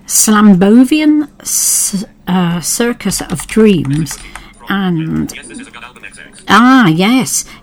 Slambovian Circus of Dreams, and yes,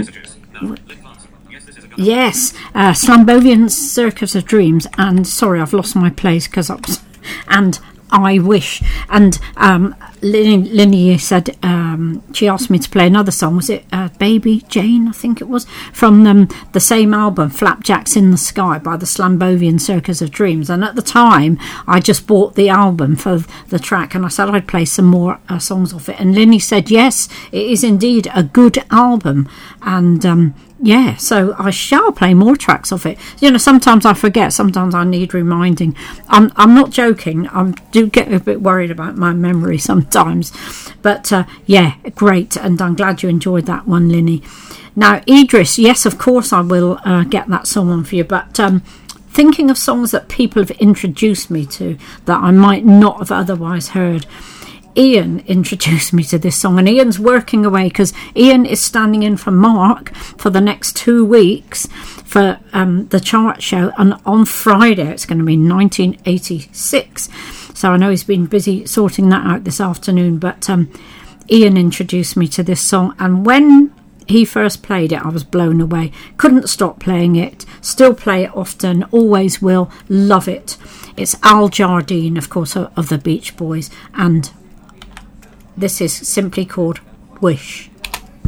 yes, Slambovian Circus of Dreams, and sorry, I've lost my place and I Wish, and Linny said she asked me to play another song. Was it Baby Jane, I think it was, from the same album, Flapjacks in the Sky by the Slambovian Circus of Dreams. And at the time I just bought the album for the track, and I said I'd play some more songs off it, and Linny said yes, it is indeed a good album, and yeah, so I shall play more tracks of it. You know, sometimes I forget, sometimes I need reminding. I'm not joking, I do get a bit worried about my memory sometimes. But yeah, great, and I'm glad you enjoyed that one, Linny. Now, Idris, yes, of course I will get that song on for you, but thinking of songs that people have introduced me to that I might not have otherwise heard. Ian introduced me to this song, and Ian's working away because Ian is standing in for Mark for the next 2 weeks for the chart show, and on Friday it's going to be 1986, so I know he's been busy sorting that out this afternoon, but Ian introduced me to this song, and when he first played it I was blown away, couldn't stop playing it, still play it often, always will, love it. It's Al Jardine, of course, of the Beach Boys, and this is simply called Wish.